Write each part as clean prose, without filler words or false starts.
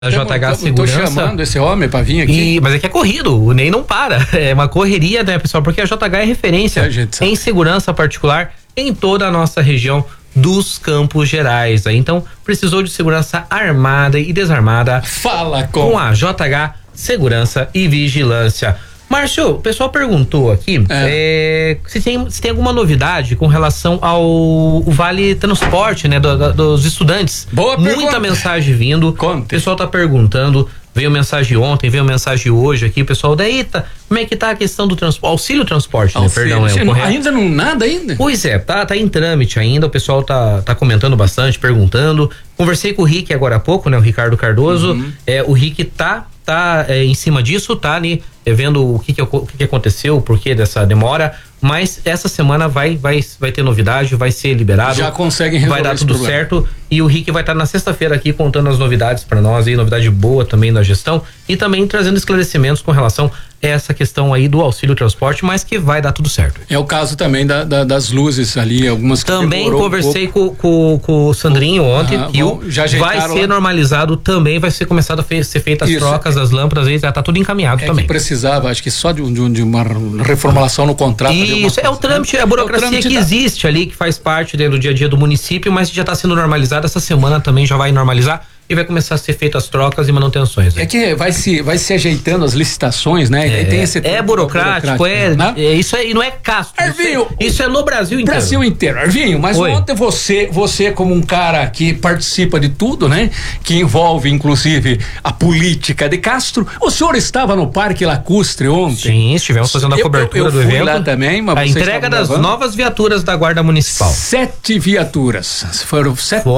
da JH Segurança. Tô chamando esse homem pra vir aqui. Mas é que é corrido, o Ney não para. É uma correria, né, pessoal? Porque a JH é referência em segurança particular em toda a nossa região dos Campos Gerais. Então, precisou de segurança armada e desarmada. Fala com a JH Segurança e Vigilância. Márcio, o pessoal perguntou aqui se tem alguma novidade com relação ao Vale Transporte, né, dos estudantes. Boa pergunta. Muita mensagem vindo. Conte. O pessoal tá perguntando. Veio mensagem ontem, veio mensagem hoje aqui, pessoal. Daí, como é que tá a questão do auxílio transporte, né? Perdão, ainda não nada ainda? Pois é, tá em trâmite ainda, o pessoal tá comentando bastante, perguntando. Conversei com o Rick agora há pouco, né? O Ricardo Cardoso. O Rick tá em cima disso, tá ali vendo o que aconteceu, o porquê dessa demora. Mas essa semana vai ter novidade, vai ser liberado. Já conseguem resolver. Vai dar tudo certo. E o Rick vai estar na sexta-feira aqui contando as novidades para nós aí, novidade boa também da gestão e também trazendo esclarecimentos com relação a essa questão aí do auxílio transporte, mas que vai dar tudo certo. É o caso também das luzes ali, algumas que também conversei com o Sandrinho ontem, que vai ser normalizado também, vai ser começado a ser feitas as trocas das lâmpadas aí, já tá tudo encaminhado também. Que precisava, acho que só de uma reformulação no contrato. Isso, é o trâmite, a burocracia que existe ali, que faz parte do dia a dia do município, mas já está sendo normalizado. Essa semana também já vai normalizar e vai começar a ser feitas as trocas e manutenções. Né? É que vai se ajeitando as licitações, né? Tem esse burocrático, né? Isso aí não é Castro. Arvinho, isso é no Brasil inteiro. Brasil inteiro. Arvinho, mas ontem você como um cara que participa de tudo, né? Que envolve inclusive a política de Castro, o senhor estava no Parque Lacustre ontem? Sim, estivemos fazendo a cobertura do evento. Eu fui lá também, mas a entrega das novas viaturas da Guarda Municipal. 7 viaturas. Foram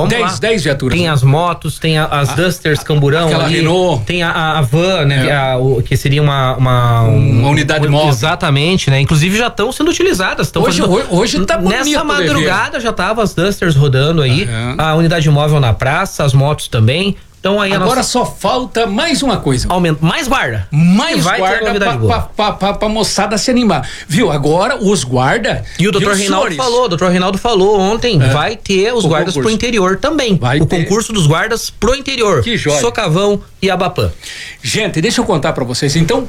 10 viaturas. Tem as motos, tem as Dusters Camburão ali, Renault. Tem a van, né? Que seria uma unidade móvel. Exatamente, né? Inclusive já estão sendo utilizadas. Hoje tá bonito. Nessa madrugada já tava as Dusters rodando aí, a unidade móvel na praça, as motos também. Então aí agora só falta mais uma coisa. Mais guarda. Mais guarda pra moçada se animar. Viu? Agora os guarda. E o doutor Reinaldo falou ontem, vai ter os guardas pro interior também. O concurso dos guardas pro interior. Que joia. Socavão e Abapã. Gente, deixa eu contar pra vocês. Então,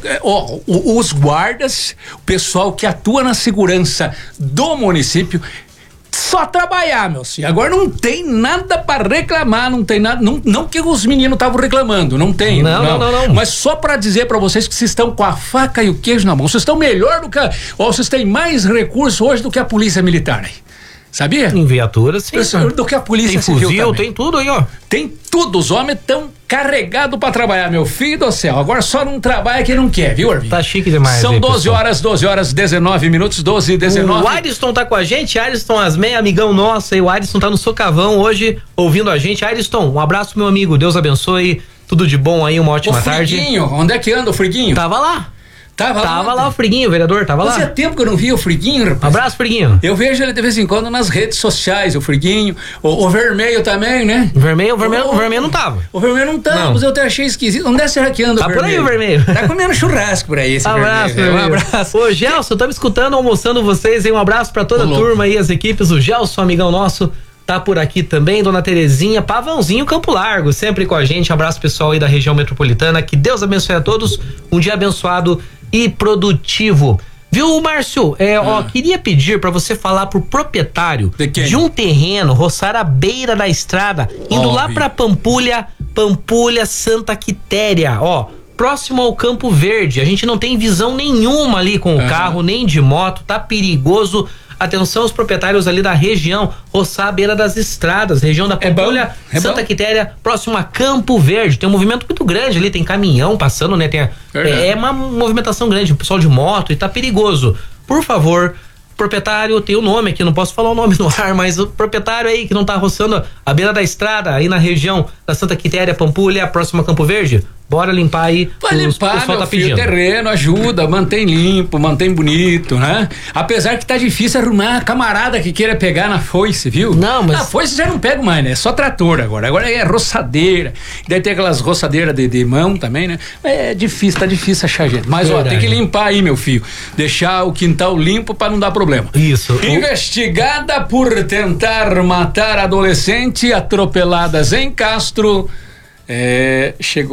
os guardas, o pessoal que atua na segurança do município, só trabalhar, meu filho. Agora não tem nada pra reclamar, não tem nada, não que os meninos estavam reclamando, não tem. Não. Mas só pra dizer pra vocês que vocês estão com a faca e o queijo na mão, vocês estão melhor do que, vocês têm mais recursos hoje do que a polícia militar aí. Sabia? Em viatura, sim. Do que a polícia tem fuzil, tem tudo aí, ó. Tem tudo, os homens estão carregados pra trabalhar, meu filho do céu. Agora só não trabalha quem não quer, viu, Arvinho? Tá chique demais. São 12 horas 19 minutos, 12 e 19. O Ariston tá com a gente, Ariston Asmé, amigão nosso aí, o Ariston tá no Socavão hoje, ouvindo a gente. Ariston, um abraço, meu amigo, Deus abençoe, tudo de bom aí, uma ótima tarde. O Friguinho, onde é que anda o Friguinho? Tava lá. Tava lá o Friguinho, o vereador, tava lá. Fazia tempo que eu não via o Friguinho, rapaz. Abraço, Friguinho. Eu vejo ele de vez em quando nas redes sociais, o Friguinho, o Vermelho também, né? O Vermelho não tava. O Vermelho não tava, mas eu até achei esquisito. Onde é será que anda o Vermelho? Tá por aí o Vermelho. Tá comendo churrasco por aí esse abraço, Vermelho. Um abraço. Ô, Gelson, estamos escutando, almoçando vocês, hein? Um abraço pra toda a turma aí, as equipes, o Gelson, amigão nosso, tá por aqui também, dona Terezinha, Pavãozinho, Campo Largo, sempre com a gente. Um abraço pessoal aí da região metropolitana, que Deus abençoe a todos, um dia abençoado e produtivo. Viu, Márcio? Queria pedir pra você falar pro proprietário de um terreno, roçar a beira da estrada, indo lá pra Pampulha, Santa Quitéria, próximo ao Campo Verde. A gente não tem visão nenhuma ali com o carro, nem de moto, tá perigoso. Atenção aos proprietários ali da região, roçar a beira das estradas, região da Pampulha, Santa Quitéria, próximo a Campo Verde. Tem um movimento muito grande ali, tem caminhão passando, né? É uma movimentação grande, o pessoal de moto, e tá perigoso. Por favor, proprietário, tem o nome aqui, não posso falar o nome no ar, mas o proprietário aí que não tá roçando a beira da estrada, aí na região da Santa Quitéria, Pampulha, próximo a Campo Verde, bora limpar aí. Vai limpar, meu filho, o terreno, ajuda, mantém limpo, mantém bonito, né? Apesar que tá difícil arrumar a camarada que queira pegar na foice, viu? Não, mas... Na foice já não pego mais, né? É só trator agora é roçadeira, daí tem aquelas roçadeiras de mão também, né? É difícil, tá difícil achar gente. Mas, tem que limpar aí, meu filho, deixar o quintal limpo pra não dar problema. Isso. Investigada por tentar matar adolescente atropeladas em Castro, chegou